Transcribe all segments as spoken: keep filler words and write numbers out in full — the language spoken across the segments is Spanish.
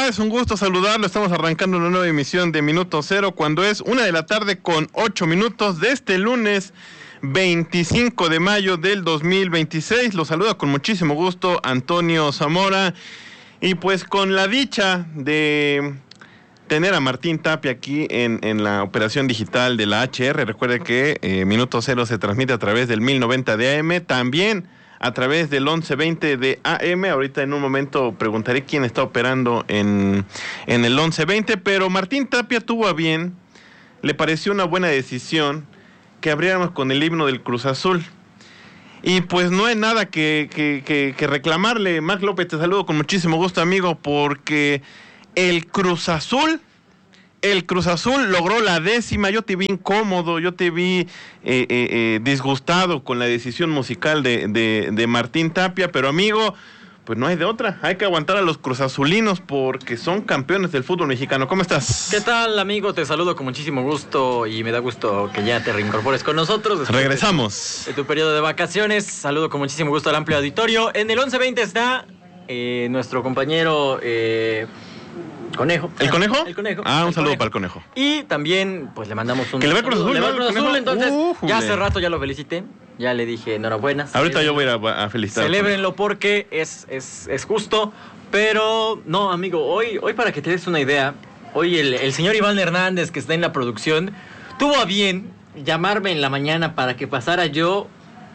está? Es un gusto saludarlo. Estamos arrancando una nueva emisión de Minuto Cero cuando es una de la tarde con ocho minutos de este lunes veinticinco de mayo del dos mil veintiséis. Lo saluda con muchísimo gusto Antonio Zamora y pues con la dicha de tener a Martín Tapia aquí en, en la operación digital de la H R. Recuerde que eh, Minuto Cero se transmite a través del mil noventa de A M, también a través del once veinte de A M. Ahorita en un momento preguntaré quién está operando en, en el once veinte, pero Martín Tapia tuvo a bien, le pareció una buena decisión que abriéramos con el himno del Cruz Azul. Y pues no hay nada que, que, que, que reclamarle. Marc López, te saludo con muchísimo gusto, amigo, porque el Cruz Azul... El Cruz Azul logró la décima. Yo te vi incómodo, yo te vi eh, eh, eh, disgustado con la decisión musical de, de, de Martín Tapia, pero amigo, pues no hay de otra, hay que aguantar a los cruzazulinos porque son campeones del fútbol mexicano. ¿Cómo estás? ¿Qué tal, amigo? Te saludo con muchísimo gusto y me da gusto que ya te reincorpores con nosotros. Regresamos De, de tu periodo de vacaciones. Saludo con muchísimo gusto al amplio auditorio. En el once veinte está eh, nuestro compañero... Eh, Conejo. ¿El Conejo? El Conejo. Ah, un el saludo conejo. para el Conejo. Y también, pues le mandamos un... Que le va a Cruz Azul, le va a Cruz Azul, entonces, uh, ya hace rato ya lo felicité. Ya le dije enhorabuena. Ahorita yo voy a, ir a, a felicitar. Celébrenlo porque es, es, es justo. Pero, no, amigo, hoy, hoy para que te des una idea, hoy el, el señor Iván Hernández, que está en la producción, tuvo a bien llamarme en la mañana para que pasara yo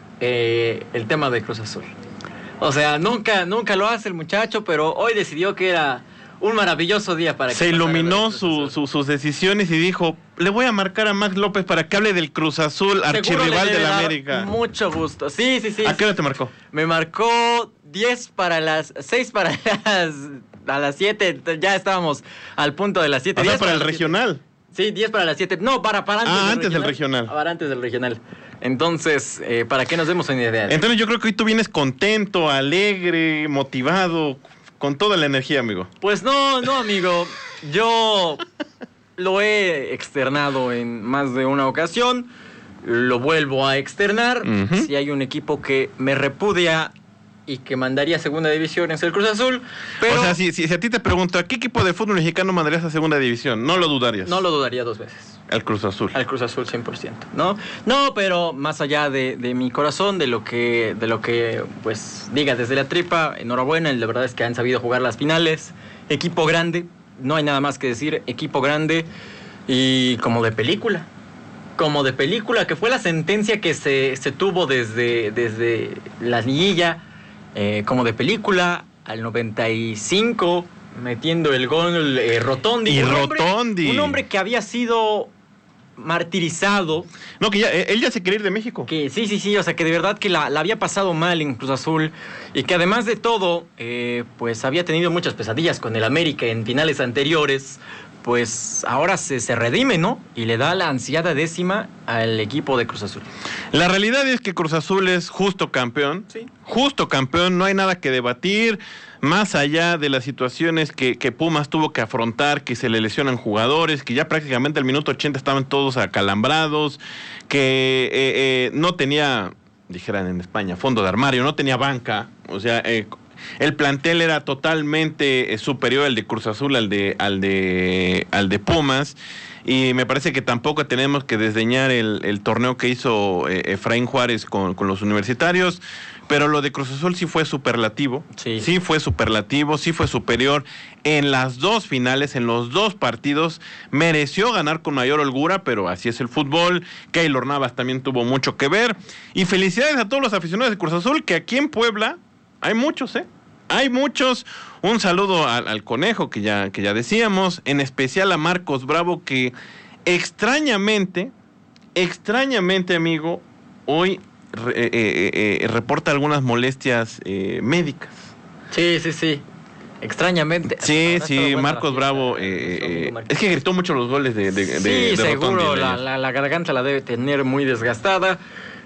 eh, el tema de Cruz Azul. O sea, nunca, nunca lo hace el muchacho, pero hoy decidió que era... un maravilloso día para que... Se iluminó su, su, sus decisiones y dijo, le voy a marcar a Marc López para que hable del Cruz Azul, archirrival de la América. Mucho gusto. Sí, sí, sí. ¿A qué hora te marcó? Me marcó diez para las... seis para las... a las siete. Ya estábamos al punto de las siete. O sea, para para el regional. siete. Sí, diez para las siete. No, para, para antes ah, del antes regional. del regional. Para antes del regional. Entonces, eh, para que nos demos una idea. Entonces yo creo que hoy tú vienes contento, alegre, motivado... con toda la energía, amigo. Pues no, no, amigo. Yo lo he externado en más de una ocasión. Lo vuelvo a externar. Uh-huh. Si hay un equipo que me repudia y que mandaría a segunda división es el Cruz Azul. Pero o sea, si, si, si a ti te pregunto, ¿a qué equipo de fútbol mexicano mandarías a segunda división? No lo dudarías. No lo dudaría dos veces. Al Cruz Azul. Al Cruz Azul cien por ciento, ¿no? No, pero más allá de, de mi corazón, de lo que, de lo que, pues, diga desde la tripa, enhorabuena, la verdad es que han sabido jugar las finales, equipo grande, no hay nada más que decir, equipo grande y como de película, como de película, que fue la sentencia que se, se tuvo desde, desde la liguilla, eh, como de película, al noventa y cinco, metiendo el gol eh, Rotondi. Y un Rotondi. Hombre, un hombre que había sido martirizado. No, que ya, él ya se quería ir de México. Que sí, sí, sí, o sea, que de verdad que la, la había pasado mal en Cruz Azul y que además de todo, eh, pues había tenido muchas pesadillas con el América en finales anteriores, pues ahora se, se redime, ¿no? Y le da la ansiada décima al equipo de Cruz Azul. La realidad es que Cruz Azul es justo campeón. Sí. Justo campeón, no hay nada que debatir. Más allá de las situaciones que, que Pumas tuvo que afrontar, que se le lesionan jugadores, que ya prácticamente al minuto ochenta estaban todos acalambrados, que eh, eh, no tenía, dijeran en España, fondo de armario, no tenía banca, o sea, eh, el plantel era totalmente eh, superior al de Cruz Azul, al de, al de, al de Pumas, y me parece que tampoco tenemos que desdeñar el, el torneo que hizo eh, Efraín Juárez con, con los universitarios. Pero lo de Cruz Azul sí fue superlativo, sí. sí fue superlativo, sí fue superior en las dos finales, en los dos partidos, mereció ganar con mayor holgura, pero así es el fútbol. Keylor Navas también tuvo mucho que ver, y felicidades a todos los aficionados de Cruz Azul, que aquí en Puebla hay muchos, ¿eh? Hay muchos. Un saludo al, al Conejo, que ya, que ya decíamos, en especial a Marcos Bravo, que extrañamente, extrañamente, amigo, hoy... Eh, eh, eh, reporta algunas molestias eh, médicas. Sí, sí, sí. Extrañamente. Sí, sí, Marcos Bravo. Eh, eh, es que gritó mucho los goles de, de, sí, de, de seguro. Rotondi, la, la, la garganta la debe tener muy desgastada.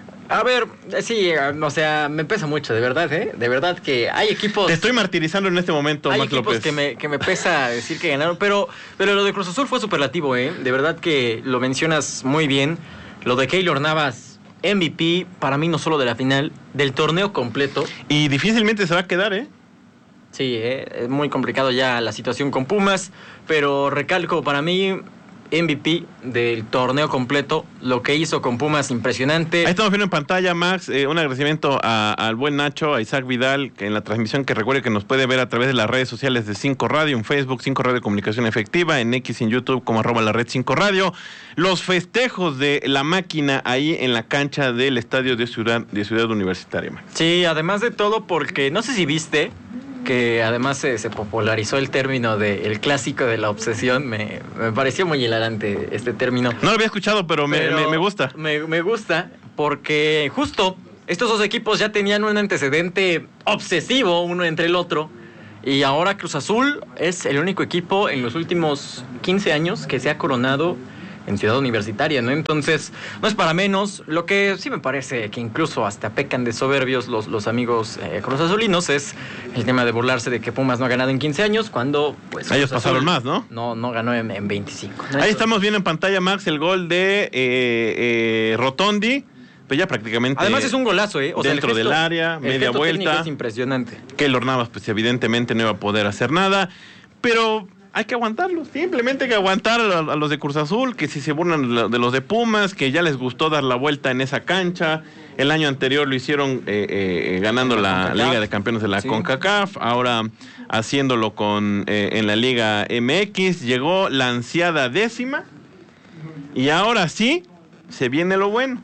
A ver, sí, o sea, me pesa mucho, de verdad, ¿eh? De verdad que hay equipos... Te estoy martirizando en este momento, Hay Max equipos López. que me, que me pesa decir que ganaron, pero, pero lo de Cruz Azul fue superlativo, ¿eh? De verdad que lo mencionas muy bien. Lo de Keylor Navas... M V P, para mí no solo de la final, del torneo completo. Y difícilmente se va a quedar, ¿eh? Sí, eh, es muy complicado ya la situación con Pumas, pero recalco, para mí, M V P del torneo completo, lo que hizo con Pumas, impresionante. Ahí estamos viendo en pantalla, Max, eh, un agradecimiento a, al buen Nacho, a Isaac Vidal, que en la transmisión, que recuerde que nos puede ver a través de las redes sociales de cinco Radio, en Facebook, cinco Radio Comunicación Efectiva, en X y en YouTube como arroba la red cinco Radio. Los festejos de la máquina ahí en la cancha del estadio de Ciudad, de Ciudad Universitaria, Max. Sí, además de todo, porque no sé si viste que además se, se popularizó el término de el clásico de la obsesión. Me, me pareció muy hilarante este término. No lo había escuchado, pero, pero me, me, me gusta. Me, me gusta porque justo estos dos equipos ya tenían un antecedente obsesivo uno entre el otro. Y ahora Cruz Azul es el único equipo en los últimos quince años que se ha coronado en Ciudad Universitaria, ¿no? Entonces, no es para menos. Lo que sí me parece que incluso hasta pecan de soberbios los, los amigos eh, Cruz Azulinos es el tema de burlarse de que Pumas no ha ganado en quince años, cuando pues ellos pasaron más, ¿no? No, no ganó en, en veinticinco. ¿no? Ahí estamos viendo en pantalla, Max, el gol de eh, eh, Rotondi. Pues ya prácticamente. Además es un golazo, ¿eh? O dentro sea, el gesto, del área, media vuelta. Es impresionante. Keylor Navas, pues evidentemente no iba a poder hacer nada, pero hay que aguantarlo, simplemente hay que aguantar a, a los de Cruz Azul, que si se burlan de los de Pumas, que ya les gustó dar la vuelta en esa cancha. El año anterior lo hicieron eh, eh, ganando la, la Liga de Campeones de la sí. CONCACAF, ahora haciéndolo con eh, en la Liga M X. Llegó la ansiada décima y ahora sí se viene lo bueno,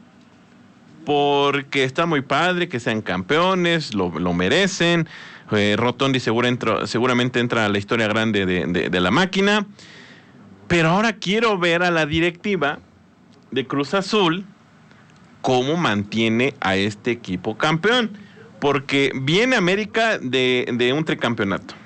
porque está muy padre que sean campeones, lo, lo merecen. Eh, Rotondi seguro entra, seguramente entra a la historia grande de, de, de la máquina, pero ahora quiero ver a la directiva de Cruz Azul cómo mantiene a este equipo campeón, porque viene América de, de un tricampeonato,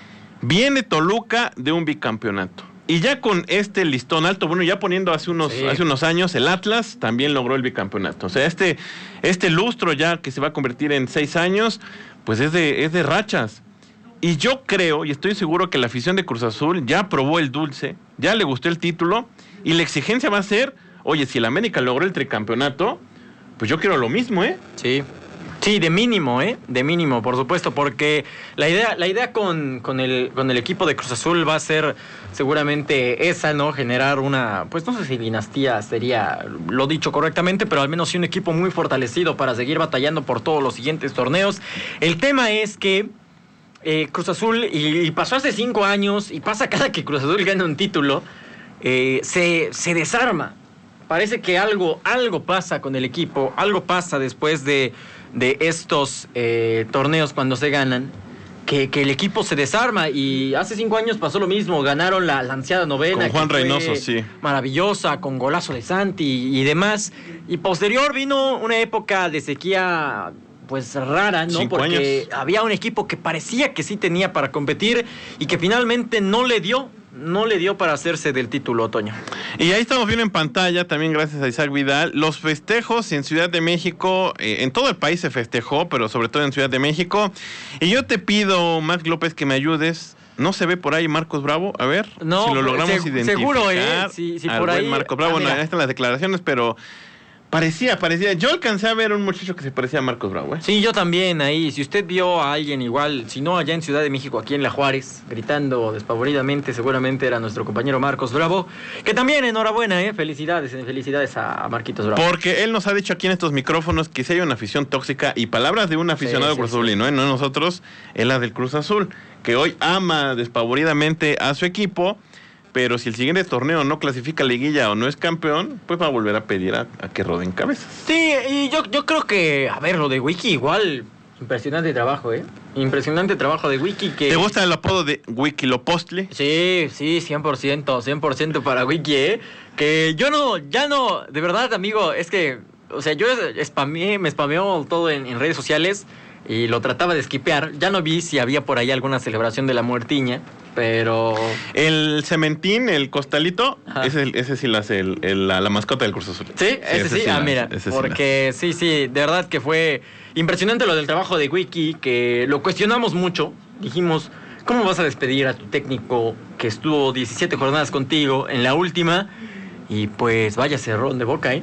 viene Toluca de un bicampeonato, y ya con este listón alto, bueno, ya poniendo hace unos, sí. hace unos años, el Atlas también logró el bicampeonato. O sea, este, este lustro ya que se va a convertir en seis años, pues es de, es de rachas. Y yo creo, y estoy seguro que la afición de Cruz Azul ya probó el dulce, ya le gustó el título, y la exigencia va a ser, oye, si el América logró el tricampeonato, pues yo quiero lo mismo, ¿eh? Sí. Sí, de mínimo, ¿eh? De mínimo, por supuesto, porque la idea, la idea con, con, el, con el equipo de Cruz Azul va a ser seguramente esa, ¿no? Generar una, pues no sé si dinastía sería lo dicho correctamente, pero al menos sí un equipo muy fortalecido para seguir batallando por todos los siguientes torneos. El tema es que eh, Cruz Azul, y, y pasó hace cinco años, y pasa cada que Cruz Azul gana un título, eh, se, se desarma. Parece que algo, algo pasa con el equipo, algo pasa después de... de estos eh, torneos cuando se ganan, que, que el equipo se desarma, y hace cinco años pasó lo mismo, ganaron la, la ansiada novena. Con Juan Reynoso, sí. Maravillosa, con golazo de Santi y, y demás, y posterior vino una época de sequía pues rara, ¿no? Cinco Porque años. había un equipo que parecía que sí tenía para competir y que finalmente no le dio, no le dio para hacerse del título, Otoño. Y ahí estamos viendo en pantalla, también gracias a Isaac Vidal, los festejos en Ciudad de México. Eh, en todo el país se festejó, pero sobre todo en Ciudad de México. Y yo te pido, Max López, que me ayudes. ¿No se ve por ahí Marcos Bravo? A ver, no, si lo logramos seg- identificar. Seguro, ¿eh? Sí, sí, al por buen ahí. Marcos Bravo, Ah, no, ahí están las declaraciones, pero... Parecía, parecía. Yo alcancé a ver un muchacho que se parecía a Marcos Bravo, ¿eh? Sí, yo también ahí. Si usted vio a alguien igual, si no allá en Ciudad de México, aquí en La Juárez, gritando despavoridamente, seguramente era nuestro compañero Marcos Bravo. Que también, enhorabuena, ¿eh? Felicidades, felicidades a Marquitos Bravo. Porque él nos ha dicho aquí en estos micrófonos que si hay una afición tóxica, y palabras de un aficionado sí, sí, cruzazulino, sí. ¿eh? No nosotros, es la del Cruz Azul, que hoy ama despavoridamente a su equipo. Pero si el siguiente torneo no clasifica a liguilla o no es campeón, pues va a volver a pedir a, a que roden cabezas. Sí, y yo, yo creo que, a ver, lo de Wiki igual, impresionante trabajo, ¿eh? Impresionante trabajo de Wiki que... ¿Te gusta el apodo de Wikilopostli? Sí, sí, cien por ciento, cien por ciento para Wiki, ¿eh? Que yo no, ya no, de verdad, amigo, es que, o sea, yo spameé, me spameó todo en, en redes sociales y lo trataba de esquipear. Ya no vi si había por ahí alguna celebración de la muertiña, pero... El cementín, el costalito, ese, ese sí lo hace el, el, la, la mascota del Cruz Azul. ¿Sí? Ese, ese sí, sí ah, mira, ese porque sí, sí, de verdad que fue impresionante lo del trabajo de Wiki, que lo cuestionamos mucho. Dijimos, ¿cómo vas a despedir a tu técnico que estuvo diecisiete jornadas contigo en la última? Y pues vaya cerrón de boca, ¿eh?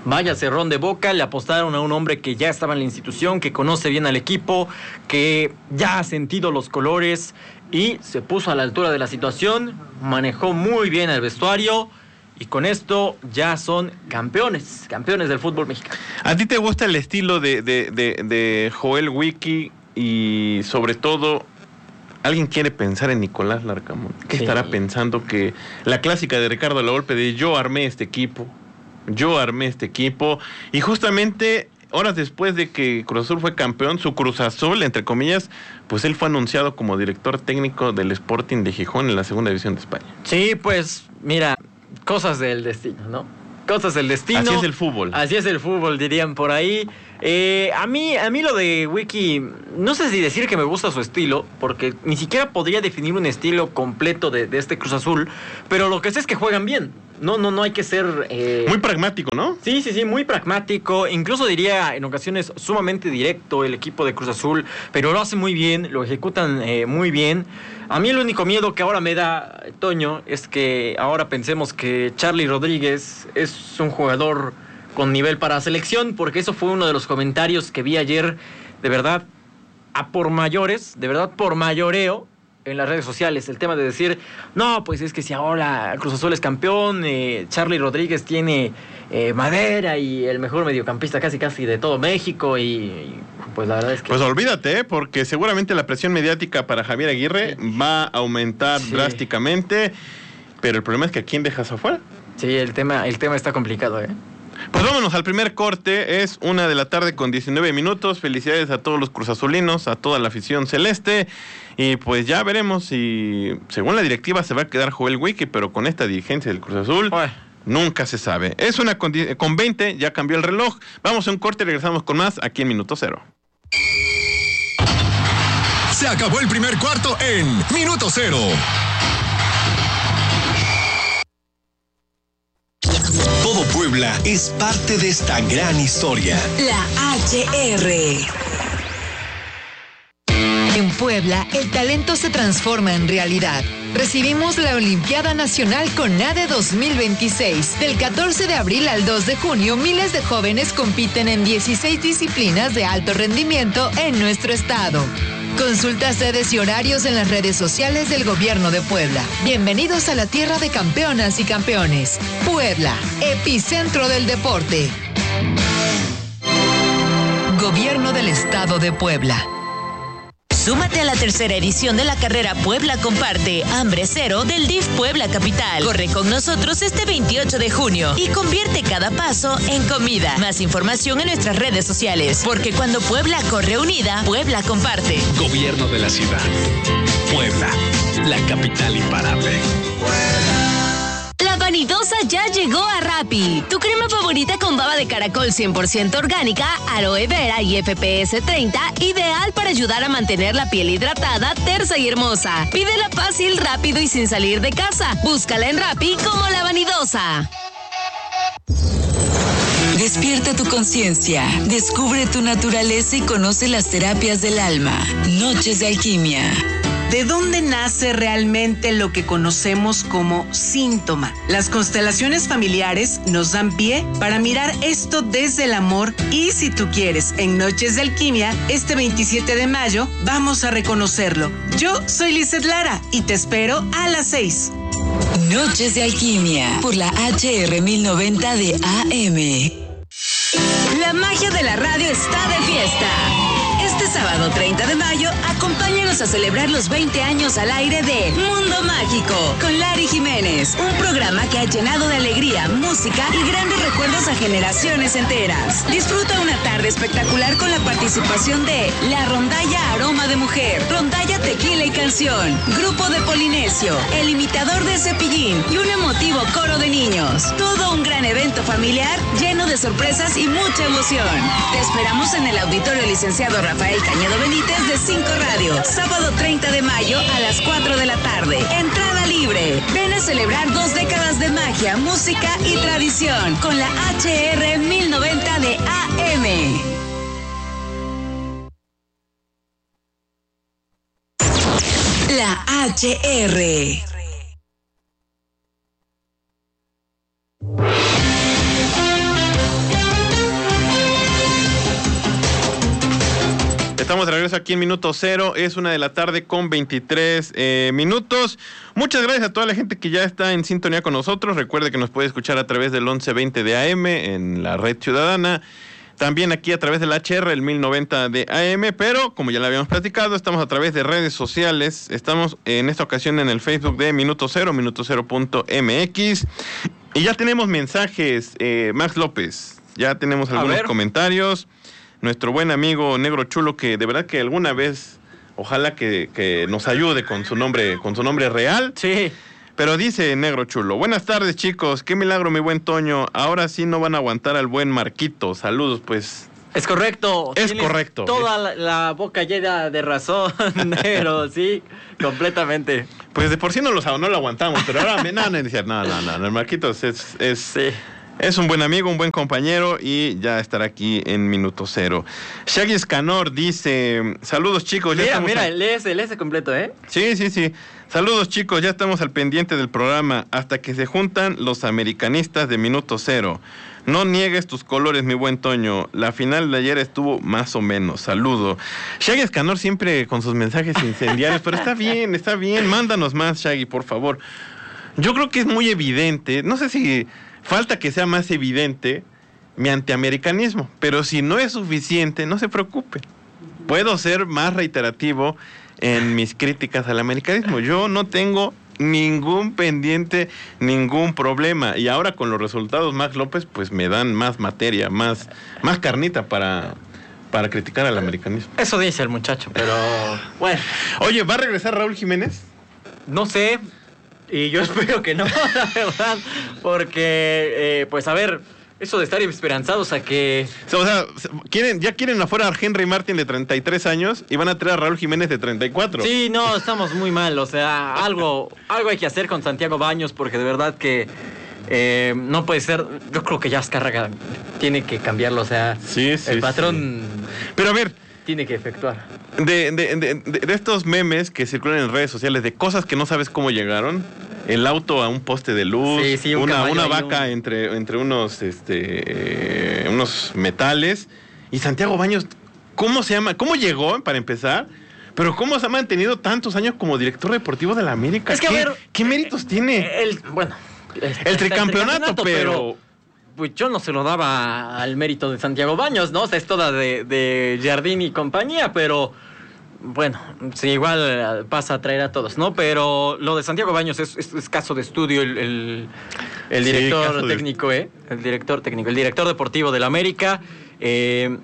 Vaya cerrón de boca, le apostaron a un hombre que ya estaba en la institución, que conoce bien al equipo, que ya ha sentido los colores y se puso a la altura de la situación, manejó muy bien el vestuario y con esto ya son campeones, campeones del fútbol mexicano. ¿A ti te gusta el estilo de, de, de, de Joel Wiki y sobre todo alguien quiere pensar en Nicolás Larcamón? ¿Qué sí. estará pensando? Que la clásica de Ricardo Lavolpe de yo armé este equipo, yo armé este equipo y justamente horas después de que Cruz Azul fue campeón, su Cruz Azul, entre comillas, pues él fue anunciado como director técnico del Sporting de Gijón en la segunda división de España. Sí, pues mira, cosas del destino, ¿no? Cosas del destino. Así es el fútbol. Así es el fútbol, dirían por ahí. Eh, a mí, a mí lo de Wiki, no sé si decir que me gusta su estilo, porque ni siquiera podría definir un estilo completo de, de este Cruz Azul, pero lo que sé es que juegan bien. No, no, no hay que ser... Eh... Muy pragmático, ¿no? Sí, sí, sí, muy pragmático. Incluso diría en ocasiones sumamente directo el equipo de Cruz Azul, pero lo hace muy bien, lo ejecutan eh, muy bien. A mí el único miedo que ahora me da, Toño, es que ahora pensemos que Charly Rodríguez es un jugador con nivel para selección, porque eso fue uno de los comentarios que vi ayer, de verdad, a por mayores, de verdad por mayoreo, en las redes sociales, el tema de decir, no, pues es que si ahora Cruz Azul es campeón, eh, Charly Rodríguez tiene eh, madera y el mejor mediocampista casi casi de todo México y, y pues la verdad es que... Pues olvídate, porque seguramente la presión mediática para Javier Aguirre sí. va a aumentar sí. drásticamente, pero el problema es que ¿a quién dejas afuera? Sí, el tema, el tema está complicado, ¿eh? Pues vámonos al primer corte, es una de la tarde con diecinueve minutos, felicidades a todos los cruzazulinos, a toda la afición celeste, y pues ya veremos si, según la directiva, se va a quedar Joel Wiki, pero con esta dirigencia del Cruz Azul, Uy. nunca se sabe. Es una con, con veinte, ya cambió el reloj, vamos a un corte y regresamos con más aquí en Minuto Cero. Se acabó el primer cuarto en Minuto Cero. Todo Puebla es parte de esta gran historia. La H R. En Puebla, el talento se transforma en realidad. Recibimos la Olimpiada Nacional CONADE dos mil veintiséis. Del catorce de abril al dos de junio, miles de jóvenes compiten en dieciséis disciplinas de alto rendimiento en nuestro estado. Consulta sedes y horarios en las redes sociales del Gobierno de Puebla. Bienvenidos a la tierra de campeonas y campeones. Puebla, epicentro del deporte. Gobierno del Estado de Puebla. Súmate a la tercera edición de la carrera Puebla Comparte, Hambre Cero del D I F Puebla Capital. Corre con nosotros este veintiocho de junio y convierte cada paso en comida. Más información en nuestras redes sociales, porque cuando Puebla corre unida, Puebla comparte. Gobierno de la ciudad. Puebla, la capital imparable. La Vanidosa ya llegó a Rappi. Tu crema favorita con baba de caracol cien por ciento orgánica, aloe vera y F P S treinta, ideal para ayudar a mantener la piel hidratada, tersa y hermosa. Pídela fácil, rápido y sin salir de casa. Búscala en Rappi como La Vanidosa. Despierta tu conciencia, descubre tu naturaleza y conoce las terapias del alma. Noches de Alquimia. ¿De dónde nace realmente lo que conocemos como síntoma? Las constelaciones familiares nos dan pie para mirar esto desde el amor y, si tú quieres, en Noches de Alquimia, este veintisiete de mayo, vamos a reconocerlo. Yo soy Lizeth Lara y te espero a las seis. Noches de Alquimia por la H R mil noventa de A M. La magia de la radio está de fiesta. Este sábado treinta de mayo, acompáñanos a celebrar los veinte años al aire de Mundo Mágico con Lari Jiménez, un programa que ha llenado de alegría, música y grandes recuerdos a generaciones enteras. Disfruta una tarde espectacular con la participación de La Rondalla Aroma de Mujer, Rondalla Tequila y Canción, Grupo de Polinesio, El Imitador de Cepillín y un emotivo coro de niños. Todo un gran evento familiar lleno de sorpresas y mucha emoción. Te esperamos en el Auditorio Licenciado Rafael Cañedo Benítez de cinco Radio, sábado treinta de mayo a las cuatro de la tarde. Entrada libre. Ven a celebrar dos décadas de magia, música y tradición con la H R mil noventa de A M. La H R. Estamos de regreso aquí en Minuto Cero, es una de la tarde con veintitrés eh, minutos. Muchas gracias a toda la gente que ya está en sintonía con nosotros. Recuerde que nos puede escuchar a través del once veinte de A M en la red ciudadana. También aquí a través del H R, el mil noventa de A M, pero como ya lo habíamos platicado, estamos a través de redes sociales. Estamos en esta ocasión en el Facebook de Minuto Cero, minuto cero punto m x. Y ya tenemos mensajes, eh, Max López, ya tenemos algunos comentarios. Nuestro buen amigo Negro Chulo, que de verdad que alguna vez, ojalá que, que nos ayude con su nombre, con su nombre real. Sí. Pero dice Negro Chulo: buenas tardes, chicos, qué milagro, mi buen Toño, ahora sí no van a aguantar al buen Marquito, saludos. Pues es correcto. Es correcto. Toda la, la boca llena de razón, Negro, sí, completamente. Pues de por sí no, los, no lo aguantamos, pero ahora me no, no, no, no, no, no, el Marquito es, es, sí. es un buen amigo, un buen compañero y ya estará aquí en Minuto Cero. Shaggy Escanor dice: saludos, chicos. Ya mira, mira, al... léese, léese completo, ¿eh? Sí, sí, sí. Saludos, chicos, ya estamos al pendiente del programa hasta que se juntan los americanistas de Minuto Cero. No niegues tus colores, mi buen Toño. La final de ayer estuvo más o menos. Saludo. Shaggy Escanor siempre con sus mensajes incendiarios, pero está bien, está bien. Mándanos más, Shaggy, por favor. Yo creo que es muy evidente, no sé si falta que sea más evidente mi antiamericanismo, pero si no es suficiente, no se preocupe. Puedo ser más reiterativo en mis críticas al americanismo. Yo no tengo ningún pendiente, ningún problema. Y ahora con los resultados Max López, pues me dan más materia, más, más carnita para, para criticar al americanismo. Eso dice el muchacho, pero bueno. Oye, ¿va a regresar Raúl Jiménez? No sé, y yo espero que no, la verdad, porque, eh, pues a ver, eso de estar esperanzados a que... O sea, quieren, ya quieren afuera a Henry Martin de treinta y tres años y van a traer a Raúl Jiménez de treinta y cuatro. Sí, no, estamos muy mal, o sea, algo, algo hay que hacer con Santiago Baños, porque de verdad que eh, no puede ser. Yo creo que ya Azcárraga tiene que cambiarlo, o sea, sí, sí, el patrón... Sí. Pero a ver... tiene que efectuar. De, de, de, de, de estos memes que circulan en redes sociales de cosas que no sabes cómo llegaron, el auto a un poste de luz, sí, sí, un una, una vaca un... entre, entre unos, este, eh, unos metales, y Santiago Baños, ¿cómo se llama? ¿Cómo llegó, para empezar? Pero ¿cómo se ha mantenido tantos años como director deportivo de la América? Es que, ¿Qué, a ver, ¿qué méritos tiene? El, bueno, el tricampeonato, el tricampeonato pero... pero... pues yo no se lo daba al mérito de Santiago Baños, ¿no? O sea, es toda de, de Jardín y compañía, pero bueno, sí, igual pasa a traer a todos, ¿no? Pero lo de Santiago Baños es, es, es caso de estudio, el, el, el director sí, técnico, de... ¿eh? El director técnico, el director deportivo del América. Eh,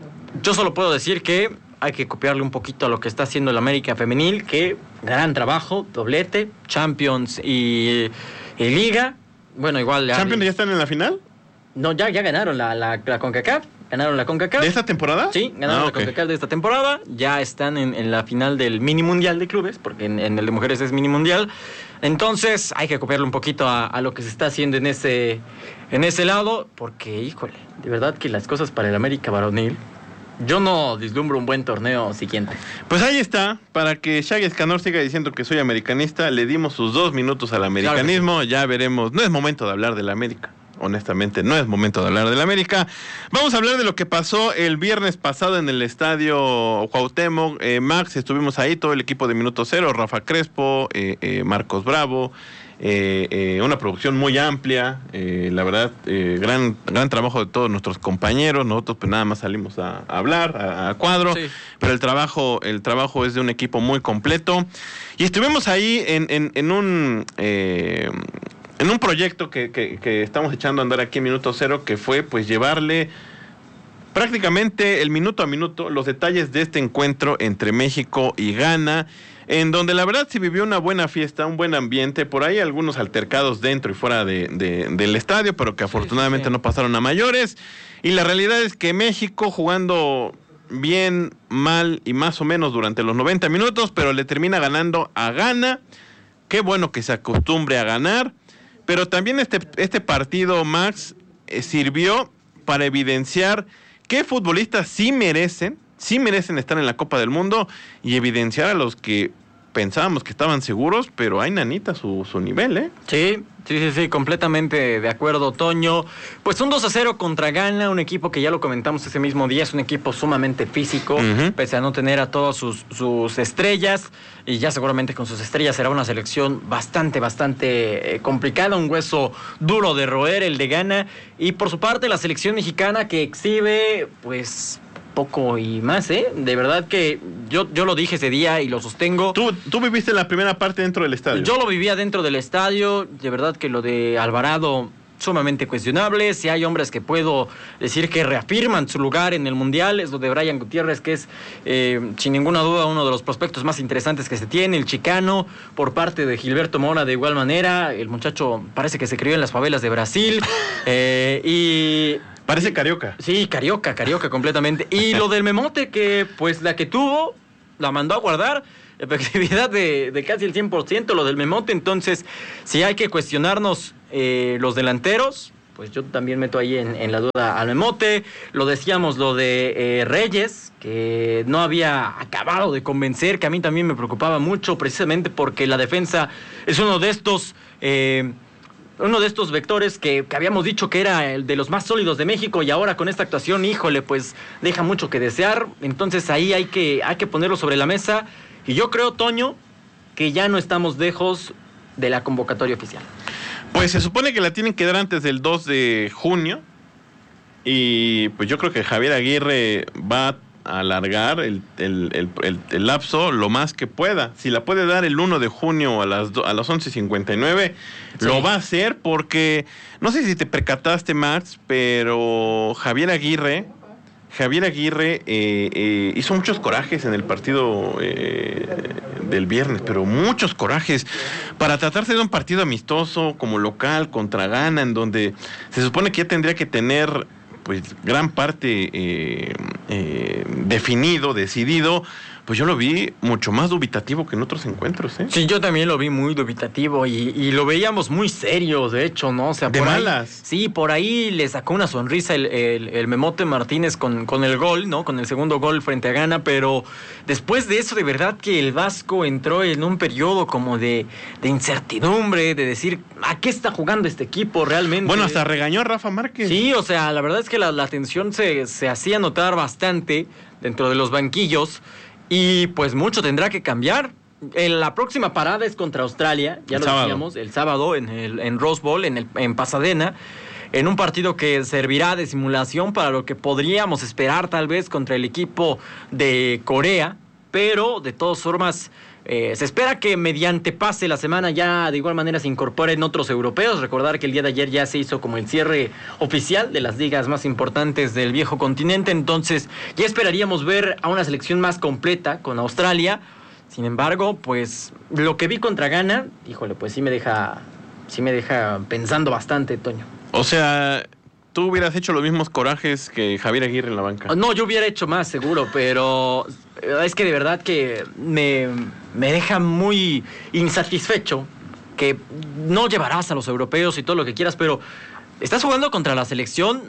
yo solo puedo decir que hay que copiarle un poquito a lo que está haciendo el América Femenil, que gran trabajo, doblete, Champions y, y Liga. Bueno, igual... ¿Champions ya están en la final? No, ya, ya ganaron la, la, la CONCACAF. Ganaron la CONCACAF. ¿De esta temporada? Sí, ganaron ah, okay. la CONCACAF de esta temporada. Ya están en, en la final del mini mundial de clubes, porque en, en el de mujeres es mini mundial. Entonces, hay que copiarle un poquito a, a lo que se está haciendo en ese, en ese lado, porque, híjole, de verdad que las cosas para el América varonil, yo no vislumbro un buen torneo siguiente. Pues ahí está, para que Shaggy Escanor siga diciendo que soy americanista, le dimos sus dos minutos al americanismo, claro sí. Ya veremos, no es momento de hablar de la América. Honestamente, no es momento de hablar de la América. Vamos a hablar de lo que pasó el viernes pasado en el estadio Cuauhtémoc. Eh, Max, estuvimos ahí, todo el equipo de Minuto Cero, Rafa Crespo, eh, eh, Marcos Bravo, eh, eh, una producción muy amplia, eh, la verdad, eh, gran, gran trabajo de todos nuestros compañeros. Nosotros pues nada más salimos a, a hablar, a, a cuadro, sí. Pero el trabajo, el trabajo es de un equipo muy completo. Y estuvimos ahí en, en, en un... Eh, En un proyecto que, que, que estamos echando a andar aquí en Minuto Cero, que fue pues llevarle prácticamente el minuto a minuto los detalles de este encuentro entre México y Ghana, en donde la verdad se vivió una buena fiesta, un buen ambiente, por ahí algunos altercados dentro y fuera de, de, del estadio, pero que afortunadamente sí, sí. no pasaron a mayores. Y la realidad es que México jugando bien, mal y más o menos durante los noventa minutos, pero le termina ganando a Ghana. Qué bueno que se acostumbre a ganar. Pero también este, este partido, Max, eh, sirvió para evidenciar qué futbolistas sí merecen, sí merecen estar en la Copa del Mundo y evidenciar a los que pensábamos que estaban seguros, pero hay nanita su, su nivel, ¿eh? Sí, sí, sí, sí, completamente de acuerdo, Toño. Pues un dos a cero contra Ghana, un equipo que ya lo comentamos ese mismo día, es un equipo sumamente físico, uh-huh. pese a no tener a todas sus, sus estrellas, y ya seguramente con sus estrellas será una selección bastante, bastante eh, complicada, un hueso duro de roer el de Ghana, y por su parte la selección mexicana que exhibe, pues... poco y más, ¿eh? De verdad que yo, yo lo dije ese día y lo sostengo. ¿Tú, tú viviste la primera parte dentro del estadio? Yo lo vivía dentro del estadio. De verdad que lo de Alvarado, sumamente cuestionable. Si hay hombres que puedo decir que reafirman su lugar en el Mundial, es lo de Brian Gutiérrez, que es, eh, sin ninguna duda, uno de los prospectos más interesantes que se tiene. El chicano, por parte de Gilberto Mora, de igual manera. El muchacho parece que se crió en las favelas de Brasil. eh, y... Parece carioca. Sí, carioca, carioca completamente. Y lo del Memote, que pues la que tuvo, la mandó a guardar, efectividad de, de casi el cien por ciento, lo del Memote. Entonces, si hay que cuestionarnos eh, los delanteros, pues yo también meto ahí en, en la duda al Memote. Lo decíamos, lo de eh, Reyes, que no había acabado de convencer, que a mí también me preocupaba mucho, precisamente porque la defensa es uno de estos... Eh, uno de estos vectores que, que habíamos dicho que era el de los más sólidos de México, y ahora con esta actuación, híjole, pues deja mucho que desear. Entonces ahí hay que, hay que ponerlo sobre la mesa, y yo creo, Toño, que ya no estamos lejos de la convocatoria oficial. Pues se supone que la tienen que dar antes del dos de junio, y pues yo creo que Javier Aguirre va a alargar el, el, el, el, el lapso lo más que pueda. Si la puede dar el uno de junio a las, do, a las once cincuenta y nueve, sí. Lo va a hacer, porque no sé si te percataste, Max, pero Javier Aguirre Javier Aguirre eh, eh, hizo muchos corajes en el partido eh, del viernes, pero muchos corajes para tratarse de un partido amistoso como local contra Ghana, en donde se supone que ya tendría que tener pues gran parte eh, eh, definido, decidido. Pues yo lo vi mucho más dubitativo que en otros encuentros, ¿eh? Sí, yo también lo vi muy dubitativo, y, y lo veíamos muy serio, de hecho, ¿no? O sea, de por malas. Ahí, sí, por ahí le sacó una sonrisa el, el, el Memote Martínez con, con el gol, ¿no? Con el segundo gol frente a Ghana, pero después de eso, de verdad que el Vasco entró en un periodo como de, de incertidumbre, de decir, ¿a qué está jugando este equipo realmente? Bueno, hasta regañó a Rafa Márquez. Sí, o sea, la verdad es que la, la tensión se, se hacía notar bastante dentro de los banquillos. Y pues mucho tendrá que cambiar. En la próxima parada es contra Australia, ya lo decíamos, el sábado en, el, en Rose Bowl, en, el, en Pasadena, en un partido que servirá de simulación para lo que podríamos esperar tal vez contra el equipo de Corea, pero de todas formas eh, se espera que mediante pase la semana ya de igual manera se incorporen otros europeos. Recordar que el día de ayer ya se hizo como el cierre oficial de las ligas más importantes del viejo continente, entonces ya esperaríamos ver a una selección más completa con Australia. Sin embargo, pues lo que vi contra Ghana, híjole, pues sí me deja, sí me deja pensando bastante, Toño. O sea, tú hubieras hecho los mismos corajes que Javier Aguirre en la banca. No, yo hubiera hecho más, seguro, pero es que de verdad que me, me deja muy insatisfecho que no llevarás a los europeos y todo lo que quieras, pero estás jugando contra la selección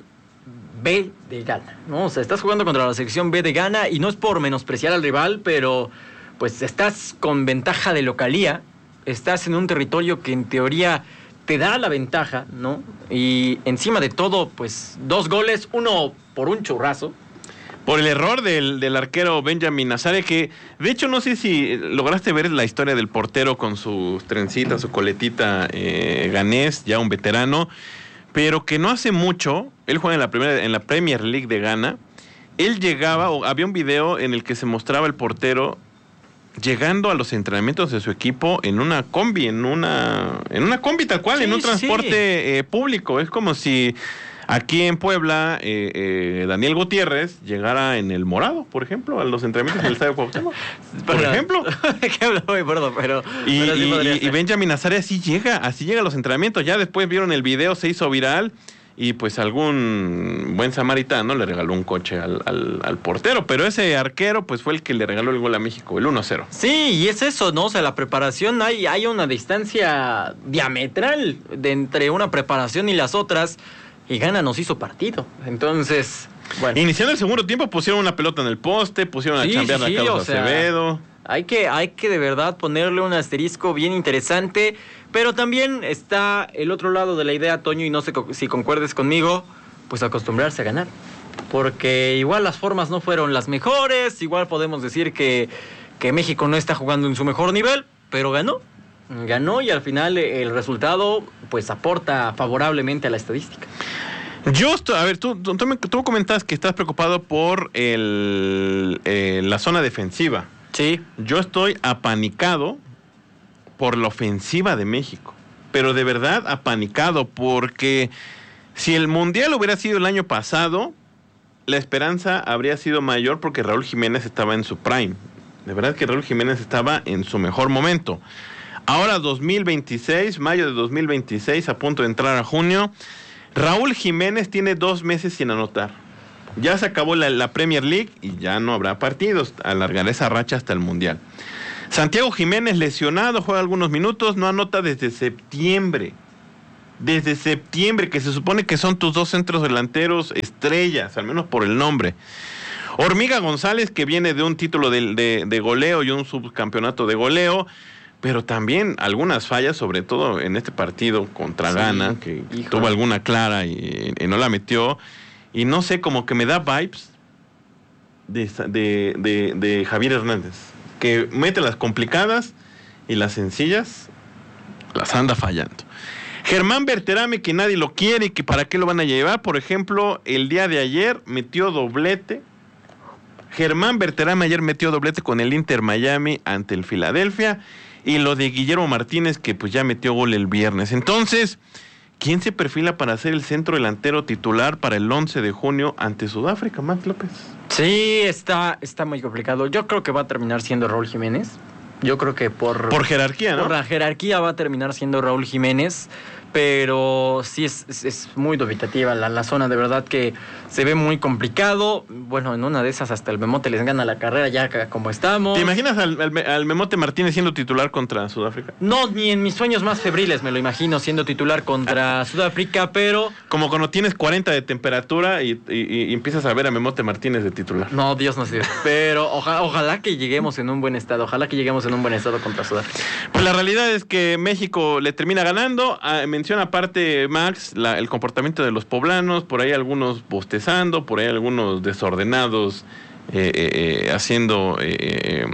B de Ghana, ¿no? O sea, estás jugando contra la selección B de Ghana, y no es por menospreciar al rival, pero pues estás con ventaja de localía, estás en un territorio que en teoría te da la ventaja, ¿no? Y encima de todo, pues dos goles, uno por un churrazo. Por el error del, del arquero Benjamin Nazare, que de hecho no sé si lograste ver la historia del portero con sus trencitas, su coletita eh, ganés, ya un veterano, pero que no hace mucho, él juega en la, primera, en la Premier League de Ghana, él llegaba, o había un video en el que se mostraba el portero llegando a los entrenamientos de su equipo en una combi, en una en una combi tal cual, sí, en un transporte sí. eh, público. Es como si aquí en Puebla eh, eh, Daniel Gutiérrez llegara en el Morado, por ejemplo, a los entrenamientos del Estadio Cuauhtémoc, por pero, ejemplo. perdón, pero, y, pero sí y, y Benjamin Nazare así llega, así llega a los entrenamientos. Ya después vieron el video, se hizo viral, y pues algún buen samaritano le regaló un coche al, al, al portero, pero ese arquero pues fue el que le regaló el gol a México, el uno a cero. Sí, y es eso, ¿no? O sea, la preparación, hay, hay una distancia diametral de entre una preparación y las otras, y Ghana nos hizo partido. Entonces, bueno. Iniciando el segundo tiempo pusieron una pelota en el poste, pusieron a sí, chambear sí, a Carlos sí, Acevedo. Sea, Hay que, hay que de verdad ponerle un asterisco bien interesante, pero también está el otro lado de la idea, Toño, y no sé si concuerdes conmigo, pues acostumbrarse a ganar. Porque igual las formas no fueron las mejores, igual podemos decir que, que México no está jugando en su mejor nivel, pero ganó. Ganó y al final el resultado pues aporta favorablemente a la estadística. Yo estoy, a ver, tú, tú, tú, me, tú comentas que estás preocupado por el, eh, la zona defensiva. Sí. Yo estoy apanicado por la ofensiva de México, pero de verdad apanicado, porque si el Mundial hubiera sido el año pasado, la esperanza habría sido mayor porque Raúl Jiménez estaba en su prime. De verdad que Raúl Jiménez estaba en su mejor momento. Ahora dos mil veintiséis, mayo de dos mil veintiséis, a punto de entrar a junio, Raúl Jiménez tiene dos meses sin anotar. Ya se acabó la, la Premier League y ya no habrá partidos. Alargará esa racha hasta el Mundial. Santiago Jiménez lesionado, juega algunos minutos, no anota desde septiembre. Desde septiembre, que se supone que son tus dos centros delanteros estrellas, al menos por el nombre. Hormiga González, que viene de un título de, de, de goleo y un subcampeonato de goleo, pero también algunas fallas, sobre todo en este partido contra sí, Ghana, que híjole. tuvo alguna clara y, y no la metió. Y no sé, como que me da vibes de, de, de, de Javier Hernández, que mete las complicadas y las sencillas las anda fallando. Germán Berterame, que nadie lo quiere y que para qué lo van a llevar. Por ejemplo, el día de ayer metió doblete. Germán Berterame ayer metió doblete con el Inter Miami ante el Filadelfia. Y lo de Guillermo Martínez, que pues ya metió gol el viernes. Entonces, ¿quién se perfila para ser el centro delantero titular para el once de junio ante Sudáfrica, Max López? Sí, está, está muy complicado. Yo creo que va a terminar siendo Raúl Jiménez. Yo creo que por... Por jerarquía, ¿no? Por la jerarquía va a terminar siendo Raúl Jiménez, pero sí es, es, es muy dubitativa la, la zona, de verdad que se ve muy complicado. Bueno, en una de esas hasta el Memote les gana la carrera ya como estamos. ¿Te imaginas al, al, al Memote Martínez siendo titular contra Sudáfrica? No, ni en mis sueños más febriles me lo imagino siendo titular contra Sudáfrica, pero... Como cuando tienes cuarenta de temperatura y, y, y empiezas a ver a Memote Martínez de titular. No, Dios no sé, pero oja, ojalá que lleguemos en un buen estado, ojalá que lleguemos en un buen estado contra Sudáfrica. Pues la realidad es que México le termina ganando. Ah, menciona aparte Max la, el comportamiento de los poblanos, por ahí algunos bostezando, por ahí algunos desordenados eh, eh, haciendo eh,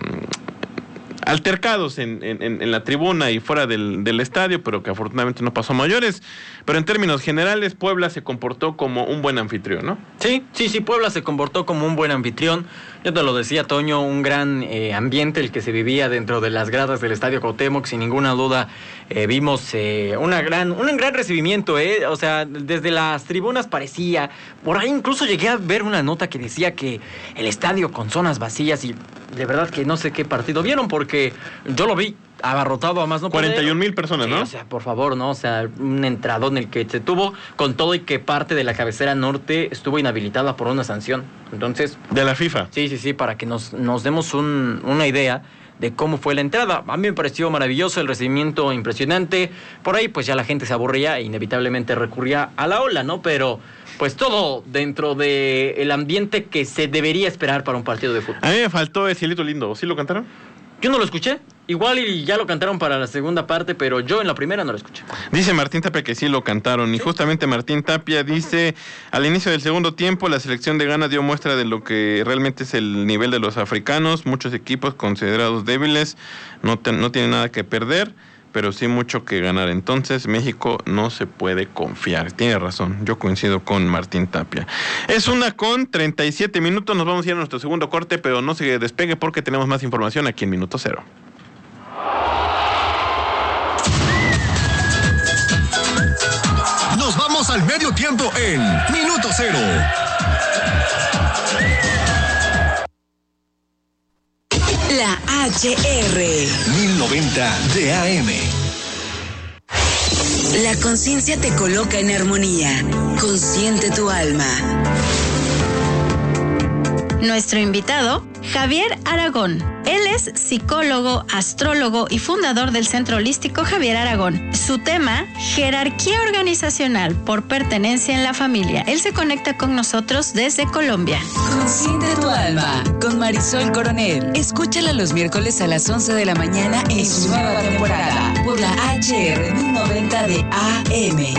altercados en, en, en la tribuna y fuera del, del estadio, pero que afortunadamente no pasó a mayores. Pero en términos generales, Puebla se comportó como un buen anfitrión, ¿no? Sí, sí, sí, Puebla se comportó como un buen anfitrión. Yo te lo decía, Toño, un gran eh, ambiente el que se vivía dentro de las gradas del Estadio Cuauhtémoc, sin ninguna duda. Eh, vimos eh, una gran, un gran recibimiento, ¿eh? O sea, desde las tribunas parecía, por ahí incluso llegué a ver una nota que decía que el estadio con zonas vacías, y de verdad que no sé qué partido vieron, porque yo lo vi abarrotado a más no poder. cuarenta y un mil personas, sí, ¿no? O sea, por favor, ¿no? O sea, un entradón el que se tuvo, con todo y que parte de la cabecera norte estuvo inhabilitada por una sanción. Entonces... De la FIFA. Sí, sí, sí, para que nos, nos demos un, una idea de cómo fue la entrada. A mí me pareció maravilloso, el recibimiento impresionante. Por ahí, pues ya la gente se aburría e inevitablemente recurría a la ola, ¿no? Pero... pues todo dentro del ambiente que se debería esperar para un partido de fútbol. A mí me faltó el Cielito Lindo. ¿Sí lo cantaron? Yo no lo escuché. Igual y ya lo cantaron para la segunda parte, pero yo en la primera no lo escuché. Dice Martín Tapia que sí lo cantaron. Y ¿sí? Justamente Martín Tapia dice, al inicio del segundo tiempo, la selección de Ghana dio muestra de lo que realmente es el nivel de los africanos. Muchos equipos considerados débiles no, te, no tienen nada que perder, pero sí mucho que ganar. Entonces México no se puede confiar. Tiene razón, yo coincido con Martín Tapia. Es una con treinta y siete minutos, nos vamos a ir a nuestro segundo corte, pero no se despegue porque tenemos más información aquí en Minuto Cero. Nos vamos al medio tiempo en Minuto Cero. La H R mil noventa de A M. La conciencia te coloca en armonía. Consciente tu alma. Nuestro invitado, Javier Aragón. Él es psicólogo, astrólogo y fundador del Centro Holístico Javier Aragón. Su tema, jerarquía organizacional por pertenencia en la familia. Él se conecta con nosotros desde Colombia. Consiente tu alma con Marisol Coronel. Escúchala los miércoles a las once de la mañana en su nueva temporada por la H R mil noventa de A M.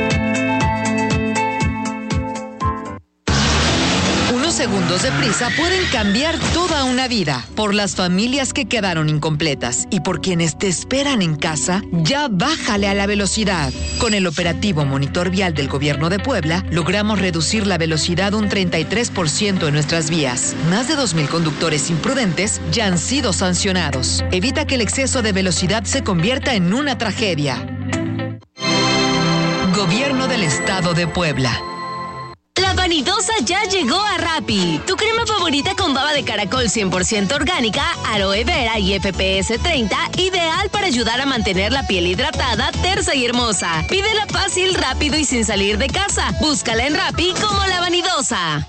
Segundos de prisa pueden cambiar toda una vida. Por las familias que quedaron incompletas y por quienes te esperan en casa, ya bájale a la velocidad. Con el operativo Monitor Vial del Gobierno de Puebla, logramos reducir la velocidad un treinta y tres por ciento en nuestras vías. Más de dos mil conductores imprudentes ya han sido sancionados. Evita que el exceso de velocidad se convierta en una tragedia. Gobierno del Estado de Puebla. La Vanidosa ya llegó a Rappi. Tu crema favorita con baba de caracol cien por ciento orgánica, aloe vera y F P S treinta, ideal para ayudar a mantener la piel hidratada, tersa y hermosa. Pídela fácil, rápido y sin salir de casa. Búscala en Rappi como La Vanidosa.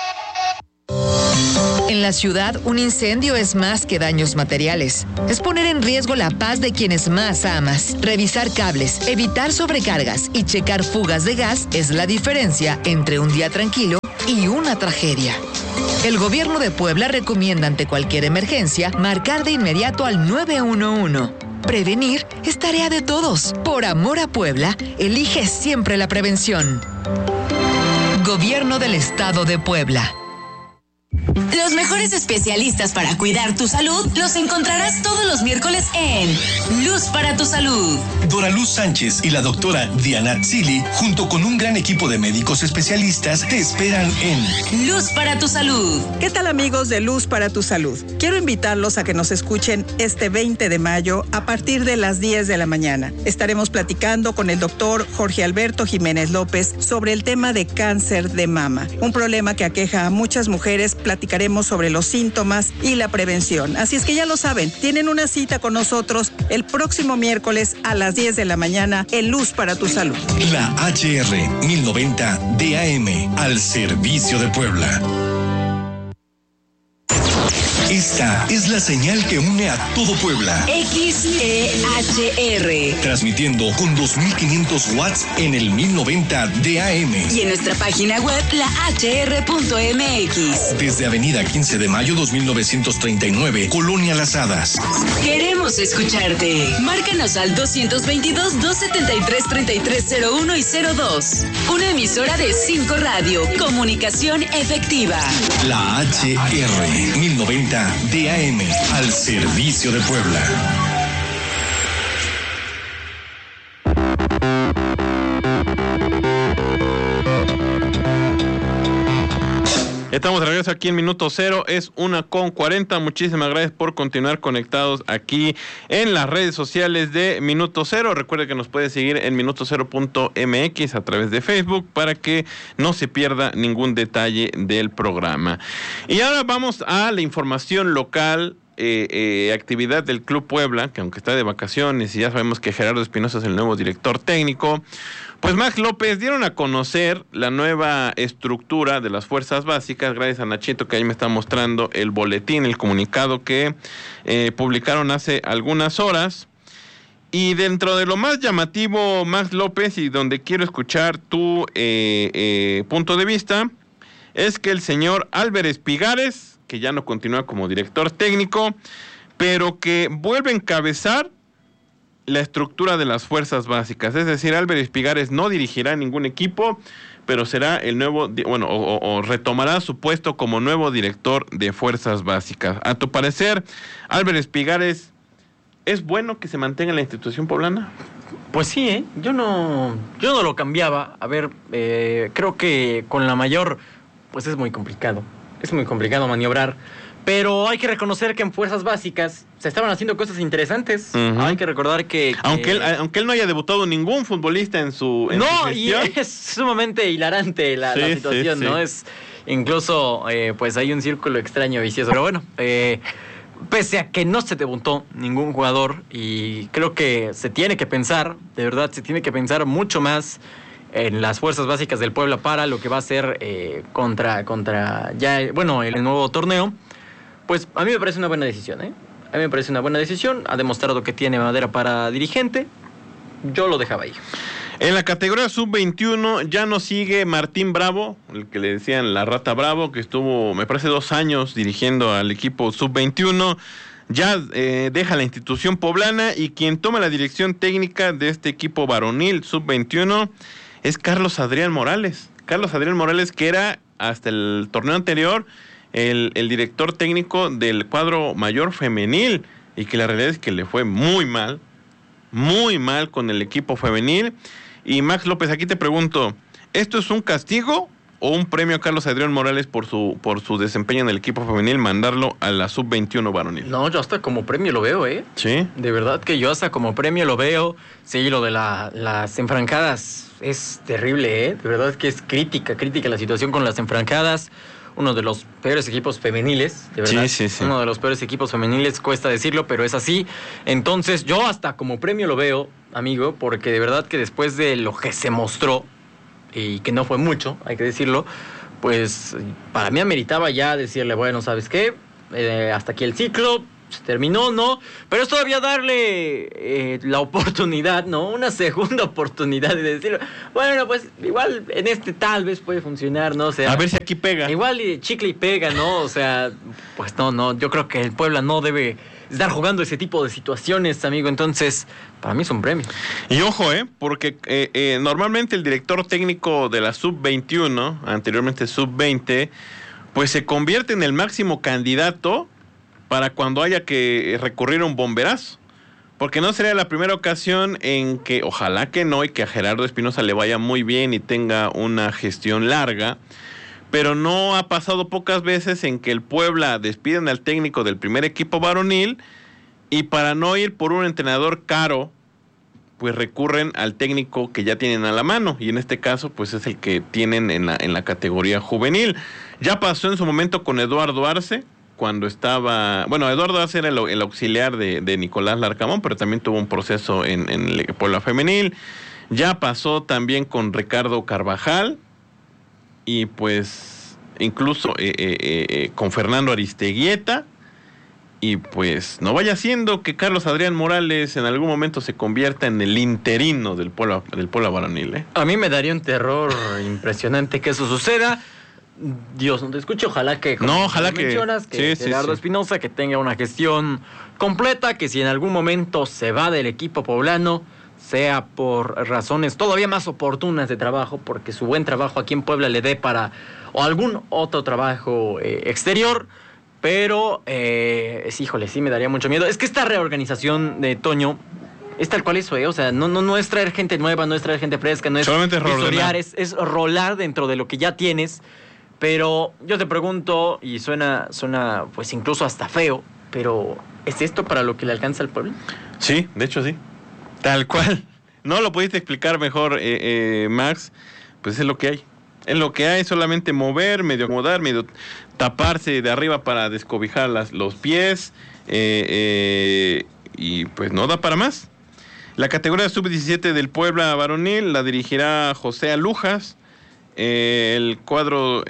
En la ciudad, un incendio es más que daños materiales. Es poner en riesgo la paz de quienes más amas. Revisar cables, evitar sobrecargas y checar fugas de gas es la diferencia entre un día tranquilo y una tragedia. El Gobierno de Puebla recomienda ante cualquier emergencia marcar de inmediato al nueve uno uno. Prevenir es tarea de todos. Por amor a Puebla, elige siempre la prevención. Gobierno del Estado de Puebla. Los mejores especialistas para cuidar tu salud los encontrarás todos los miércoles en Luz para tu Salud. Dora Luz Sánchez y la doctora Diana Tzili, junto con un gran equipo de médicos especialistas, te esperan en Luz para tu Salud. ¿Qué tal, amigos de Luz para tu Salud? Quiero invitarlos a que nos escuchen este veinte de mayo a partir de las diez de la mañana. Estaremos platicando con el doctor Jorge Alberto Jiménez López sobre el tema de cáncer de mama, un problema que aqueja a muchas mujeres. Platicaremos sobre los síntomas y la prevención. Así es que ya lo saben, tienen una cita con nosotros el próximo miércoles a las diez de la mañana en Luz para tu Salud. La H R mil noventa D A M, al servicio de Puebla. Esta es la señal que une a todo Puebla. X E H R. Transmitiendo con dos mil quinientos watts en el mil noventa D A M. Y en nuestra página web, la H R punto M X. Desde Avenida quince de mayo dos mil novecientos treinta y nueve, Colonia Las Hadas. Queremos escucharte. Márcanos al dos dos dos, dos siete tres, tres tres cero uno y cero dos. Una emisora de cinco Radio. Comunicación efectiva. La H R mil noventa D A M, al servicio de Puebla. Estamos de regreso aquí en Minuto Cero, es una con cuarenta. Muchísimas gracias por continuar conectados aquí en las redes sociales de Minuto Cero. Recuerde que nos puede seguir en minuto cero punto m x a través de Facebook para que no se pierda ningún detalle del programa. Y ahora vamos a la información local. Eh, eh, actividad del Club Puebla, que aunque está de vacaciones y ya sabemos que Gerardo Espinosa es el nuevo director técnico, pues Max López dieron a conocer la nueva estructura de las fuerzas básicas, gracias a Nachito que ahí me está mostrando el boletín, el comunicado que eh, publicaron hace algunas horas. Y dentro de lo más llamativo, Max López, y donde quiero escuchar tu eh, eh, punto de vista, es que el señor Álvarez Pigares, que ya no continúa como director técnico, pero que vuelve a encabezar la estructura de las fuerzas básicas. Es decir, Álvarez Pigares no dirigirá ningún equipo, pero será el nuevo, bueno, o, o retomará su puesto como nuevo director de fuerzas básicas. A tu parecer, Álvarez Pigares, ¿es bueno que se mantenga en la institución poblana? Pues sí, ¿eh? Yo no, yo no lo cambiaba. A ver, eh, creo que con la mayor, pues es muy complicado. Es muy complicado maniobrar, pero hay que reconocer que en fuerzas básicas se estaban haciendo cosas interesantes. Uh-huh. Hay que recordar que... que... Aunque, él, aunque él no haya debutado ningún futbolista en su en No, su gestión. Y es sumamente hilarante la, sí, la situación, sí, ¿no? Sí. Es incluso, eh, pues hay un círculo extraño vicioso. Pero bueno, eh, pese a que no se debutó ningún jugador, y creo que se tiene que pensar, de verdad, se tiene que pensar mucho más en las fuerzas básicas del Puebla para lo que va a ser eh, contra, contra ya, bueno, el nuevo torneo, pues a mí me parece una buena decisión, ¿eh? A mí me parece una buena decisión, ha demostrado que tiene madera para dirigente, yo lo dejaba ahí. En la categoría sub veintiuno ya no sigue Martín Bravo, el que le decían la Rata Bravo, que estuvo, me parece, dos años dirigiendo al equipo sub veintiuno. Ya eh, deja la institución poblana y quien toma la dirección técnica de este equipo varonil sub veintiuno es Carlos Adrián Morales. Carlos Adrián Morales, que era hasta el torneo anterior el, el director técnico del cuadro mayor femenil y que la realidad es que le fue muy mal, muy mal con el equipo femenil. Y Max López, aquí te pregunto, ¿esto es un castigo o un premio a Carlos Adrián Morales por su por su desempeño en el equipo femenil, mandarlo a la sub veintiuno varonil? No, yo hasta como premio lo veo, ¿eh? Sí. De verdad que yo hasta como premio lo veo. Sí, lo de la, las enfrancadas es terrible, ¿eh? De verdad que es crítica, crítica la situación con las enfrancadas. Uno de los peores equipos femeniles, de verdad. Sí, sí, sí. Uno de los peores equipos femeniles, cuesta decirlo, pero es así. Entonces, yo hasta como premio lo veo, amigo, porque de verdad que después de lo que se mostró, y que no fue mucho, hay que decirlo, pues para mí ameritaba ya decirle, bueno, ¿sabes qué? Eh, hasta aquí el ciclo, se terminó, ¿no? Pero es todavía darle eh, la oportunidad, ¿no? Una segunda oportunidad de decirlo. Bueno, pues igual en este tal vez puede funcionar, ¿no? O sea, a ver si aquí pega. Igual y chicle y pega, ¿no? O sea, pues no, no, yo creo que el Puebla no debe estar jugando ese tipo de situaciones, amigo. Entonces, para mí es un premio. Y ojo, ¿eh? Porque eh, eh, normalmente el director técnico de la sub veintiuno, anteriormente sub veinte, pues se convierte en el máximo candidato para cuando haya que recurrir a un bomberazo. Porque no sería la primera ocasión en que, ojalá que no, y que a Gerardo Espinosa le vaya muy bien y tenga una gestión larga, pero no ha pasado pocas veces en que el Puebla despiden al técnico del primer equipo varonil y para no ir por un entrenador caro, pues recurren al técnico que ya tienen a la mano, y en este caso pues es el que tienen en la, en la categoría juvenil. Ya pasó en su momento con Eduardo Arce, cuando estaba, bueno, Eduardo Arce era el, el auxiliar de, de Nicolás Larcamón, pero también tuvo un proceso en, en el Puebla femenil. Ya pasó también con Ricardo Carvajal, y pues incluso eh, eh, eh, con Fernando Aristeguieta, y pues no vaya siendo que Carlos Adrián Morales en algún momento se convierta en el interino del Puebla, del Puebla varonil, ¿eh? A mí me daría un terror impresionante que eso suceda. Dios no te escuche, ojalá que, como no, ojalá que mencionas, que sí, Gerardo sí, sí. Espinosa, que tenga una gestión completa, que si en algún momento se va del equipo poblano, sea por razones todavía más oportunas de trabajo, porque su buen trabajo aquí en Puebla le dé para o algún otro trabajo eh, exterior, pero, eh, es, híjole, sí me daría mucho miedo. Es que esta reorganización de Toño es tal cual eso, ¿eh? O sea, no, no, no es traer gente nueva, no es traer gente fresca, no es solamente historiar, es, es rolar dentro de lo que ya tienes. Pero yo te pregunto, y suena, suena pues incluso hasta feo, pero ¿es esto para lo que le alcanza al pueblo? Sí, de hecho sí. Tal cual. No lo pudiste explicar mejor, eh, eh, Max. Pues es lo que hay. Es lo que hay, solamente mover, medio acomodar, medio taparse de arriba para descobijar las, los pies. Eh, eh, y pues no da para más. La categoría sub diecisiete del Puebla varonil la dirigirá José Alujas. Eh, el cuadro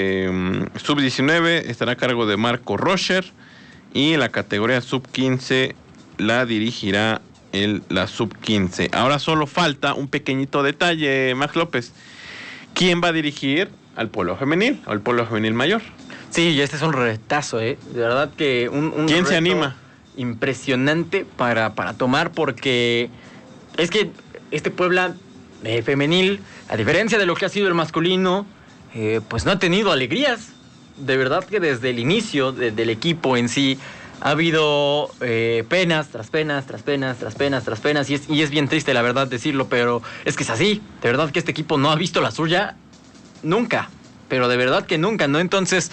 eh, sub diecinueve estará a cargo de Marco Rocher. Y la categoría sub quince la dirigirá el, la sub quince. Ahora solo falta un pequeñito detalle, Max López. ¿Quién va a dirigir al Puebla femenil o al Puebla femenil mayor? Sí, y este es un retazo, ¿eh? De verdad que un, un ¿Quién se anima? Impresionante para, para tomar, porque es que este Puebla eh, femenil, a diferencia de lo que ha sido el masculino, eh, pues no ha tenido alegrías. De verdad que desde el inicio de, del equipo en sí ha habido eh, penas tras penas, tras penas, tras penas, tras penas, y es, y es bien triste la verdad decirlo, pero es que es así. De verdad que este equipo no ha visto la suya nunca, pero de verdad que nunca, ¿no? Entonces,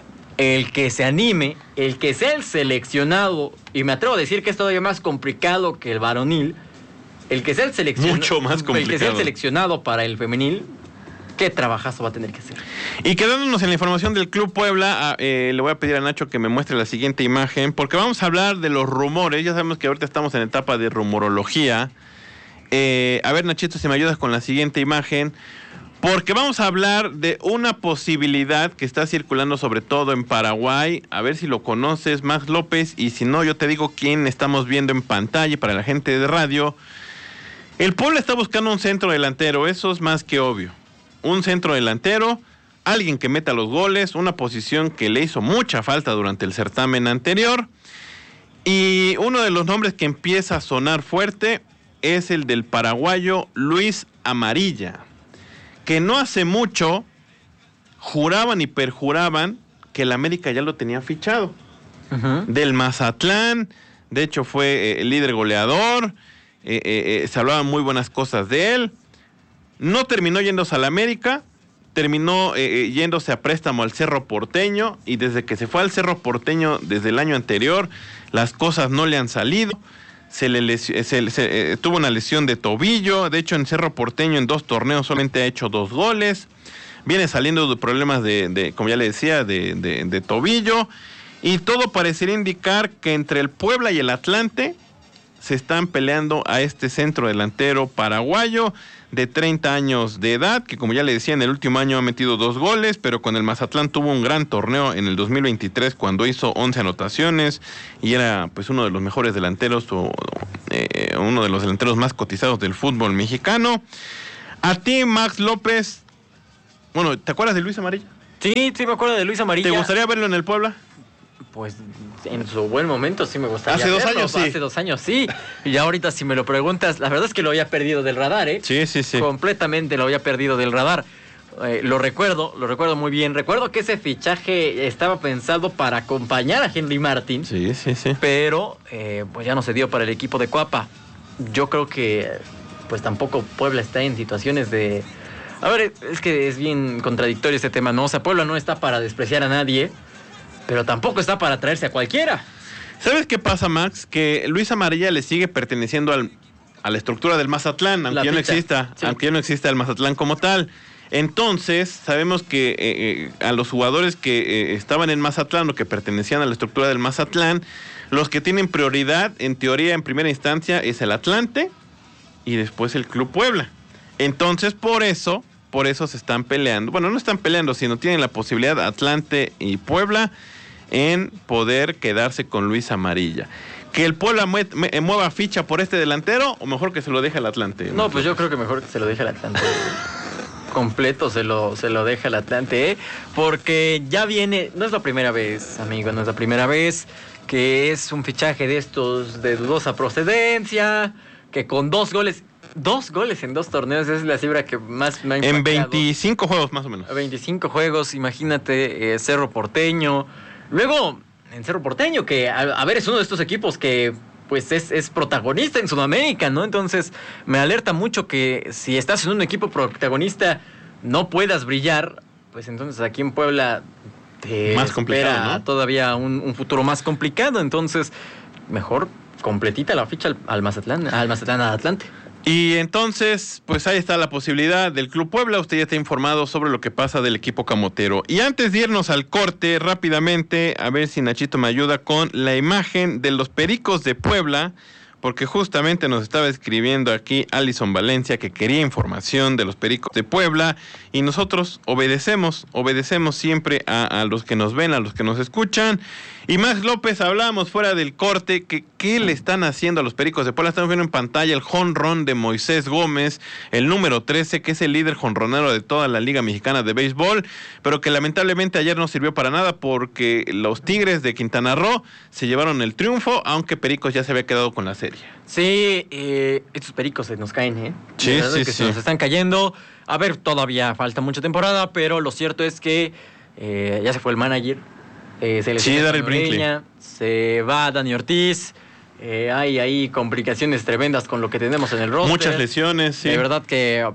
el que se anime, el que sea el seleccionado, y me atrevo a decir que es todavía más complicado que el varonil, el que sea el seleccionado, mucho más complicado, el que sea el seleccionado para el femenil, qué trabajazo va a tener que hacer. Y quedándonos en la información del Club Puebla, eh, le voy a pedir a Nacho que me muestre la siguiente imagen, porque vamos a hablar de los rumores. Ya sabemos que ahorita estamos en etapa de rumorología. Eh, a ver, Nachito, si me ayudas con la siguiente imagen, porque vamos a hablar de una posibilidad que está circulando sobre todo en Paraguay. A ver si lo conoces, Max López, y si no, yo te digo quién estamos viendo en pantalla para la gente de radio. El Puebla está buscando un centro delantero, eso es más que obvio. Un centro delantero, alguien que meta los goles, una posición que le hizo mucha falta durante el certamen anterior. Y uno de los nombres que empieza a sonar fuerte es el del paraguayo Luis Amarilla, que no hace mucho juraban y perjuraban que el América ya lo tenía fichado. Uh-huh. Del Mazatlán, de hecho fue eh, el líder goleador, eh, eh, eh, se hablaban muy buenas cosas de él. No terminó yéndose al América, terminó eh, yéndose a préstamo al Cerro Porteño, y desde que se fue al Cerro Porteño desde el año anterior, las cosas no le han salido. Se le lesi- se, se, eh, tuvo una lesión de tobillo. De hecho, en Cerro Porteño en dos torneos solamente ha hecho dos goles. Viene saliendo de problemas de, de como ya le decía, de, de, de tobillo. Y todo parecería indicar que entre el Puebla y el Atlante se están peleando a este centro delantero paraguayo de treinta años de edad, que como ya le decía, en el último año ha metido dos goles, pero con el Mazatlán tuvo un gran torneo en el dos mil veintitrés cuando hizo once anotaciones y era pues uno de los mejores delanteros o eh, uno de los delanteros más cotizados del fútbol mexicano. A ti, Max López, bueno, ¿te acuerdas de Luis Amarilla? Sí, sí me acuerdo de Luis Amarilla. ¿Te gustaría verlo en el Puebla? Pues en su buen momento sí me gustaría Hace dos verlo, años sí. Hace dos años sí. Y ahorita si me lo preguntas, la verdad es que lo había perdido del radar, ¿eh? Sí, sí, sí. Completamente lo había perdido del radar. Eh, lo recuerdo, lo recuerdo muy bien. Recuerdo que ese fichaje estaba pensado para acompañar a Henry Martin. Sí, sí, sí. Pero eh, pues ya no se dio para el equipo de Cuapa. Yo creo que pues tampoco Puebla está en situaciones de... A ver, es que es bien contradictorio este tema, ¿no? O sea, Puebla no está para despreciar a nadie, pero tampoco está para traerse a cualquiera. ¿Sabes qué pasa, Max? Que Luis Amarilla le sigue perteneciendo al, a la estructura del Mazatlán, aunque ya no exista, sí. aunque ya no exista el Mazatlán como tal. Entonces, sabemos que eh, eh, a los jugadores que eh, estaban en Mazatlán o que pertenecían a la estructura del Mazatlán, los que tienen prioridad, en teoría, en primera instancia, es el Atlante y después el Club Puebla. Entonces, por eso, por eso se están peleando. Bueno, no están peleando, sino tienen la posibilidad Atlante y Puebla en poder quedarse con Luis Amarilla. ¿Que el Puebla mue- me- mueva ficha por este delantero o mejor que se lo deje al Atlante? No, pues yo creo que mejor que se lo deje al Atlante. Completo se lo, se lo deja al Atlante, ¿eh? Porque ya viene, no es la primera vez, amigo, no es la primera vez que es un fichaje de estos de dudosa procedencia, que con dos goles... Dos goles en dos torneos es la cifra que más me ha impactado. En veinticinco juegos más o menos. veinticinco juegos, imagínate, eh, Cerro Porteño. Luego, en Cerro Porteño, que a, a ver, es uno de estos equipos que pues es, es protagonista en Sudamérica, ¿no? Entonces, me alerta mucho que si estás en un equipo protagonista no puedas brillar, pues entonces aquí en Puebla te más complicado, ¿no? Todavía un, un futuro más complicado. Entonces, mejor completita la ficha al, al Mazatlán, al Mazatlán, al Atlante. Y entonces, pues ahí está la posibilidad del Club Puebla. Usted ya está informado sobre lo que pasa del equipo camotero. Y antes de irnos al corte, rápidamente, a ver si Nachito me ayuda con la imagen de los Pericos de Puebla, porque justamente nos estaba escribiendo aquí Alison Valencia que quería información de los Pericos de Puebla, y nosotros obedecemos, obedecemos siempre a, a los que nos ven, a los que nos escuchan. Y Max López, hablábamos fuera del corte que qué le están haciendo a los Pericos de Puebla. Estamos viendo en pantalla el jonrón de Moisés Gómez, el número trece, que es el líder jonronero de toda la Liga Mexicana de Béisbol, pero que lamentablemente ayer no sirvió para nada porque los Tigres de Quintana Roo se llevaron el triunfo, aunque Pericos ya se había quedado con la serie. Sí, eh, estos Pericos se nos caen, ¿eh? Sí, la verdad sí, es que sí. se nos están cayendo. A ver, todavía falta mucha temporada, pero lo cierto es que eh, ya se fue el manager. Eh, se sí, Darryl Brinkley. Se va Dani Ortiz. Eh, hay ahí complicaciones tremendas con lo que tenemos en el roster. Muchas lesiones, sí. De verdad que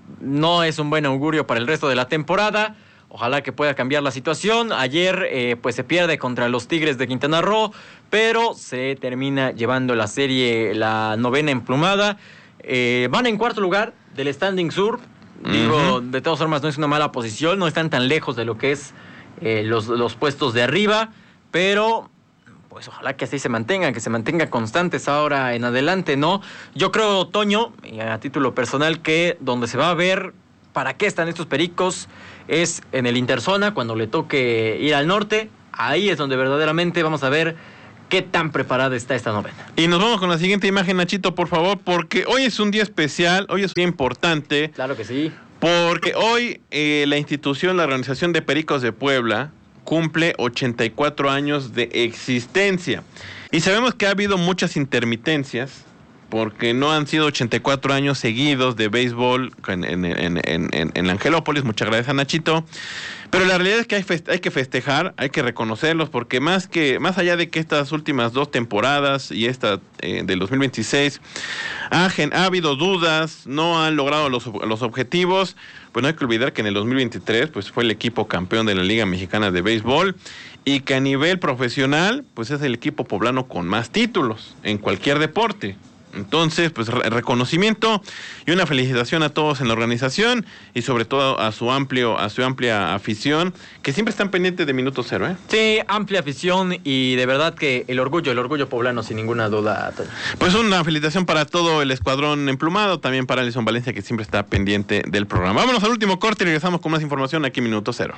no es un buen augurio para el resto de la temporada. Ojalá que pueda cambiar la situación. Ayer eh, pues se pierde contra los Tigres de Quintana Roo, pero se termina llevando la serie, la novena emplumada. Eh, van en cuarto lugar del Standing Sur. Digo, uh-huh. De todas formas no es una mala posición, no están tan lejos de lo que es eh, los, los puestos de arriba, pero pues ojalá que así se mantengan, que se mantengan constantes ahora en adelante, ¿no? Yo creo, Toño, y a título personal, que donde se va a ver para qué están estos Pericos es en el Interzona, cuando le toque ir al norte. Ahí es donde verdaderamente vamos a ver qué tan preparada está esta novena. Y nos vamos con la siguiente imagen, Nachito, por favor, porque hoy es un día especial, hoy es un día importante. Claro que sí. Porque hoy eh, la institución, la Organización de Pericos de Puebla, cumple ochenta y cuatro años de existencia. Y sabemos que ha habido muchas intermitencias, porque no han sido ochenta y cuatro años seguidos de béisbol en, en, en, en, en Angelópolis. Muchas gracias a Nachito. Pero la realidad es que hay, feste- hay que festejar, hay que reconocerlos, porque más que más allá de que estas últimas dos temporadas y esta eh, del dos mil veintiséis ha, gen- ha habido dudas, no han logrado los, los objetivos, pues no hay que olvidar que en el dos mil veintitrés pues fue el equipo campeón de la Liga Mexicana de Béisbol y que a nivel profesional pues es el equipo poblano con más títulos en cualquier deporte. Entonces, pues re- reconocimiento y una felicitación a todos en la organización y sobre todo a su amplio, a su amplia afición, que siempre están pendientes de Minuto Cero, ¿eh? Sí, amplia afición y de verdad que el orgullo, el orgullo poblano sin ninguna duda, Toño. Pues una felicitación para todo el escuadrón emplumado, también para Alison Valencia, que siempre está pendiente del programa. Vámonos al último corte y regresamos con más información aquí en Minuto Cero.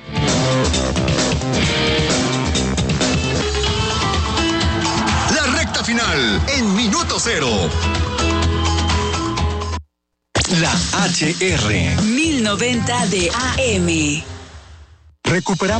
Final en Minuto Cero. La H R mil noventa de A M. Recuperamos